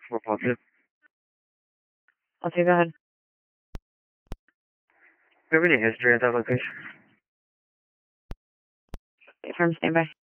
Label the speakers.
Speaker 1: 442.
Speaker 2: Okay, go ahead.
Speaker 1: Do you have any history at that location?
Speaker 2: Firm standby.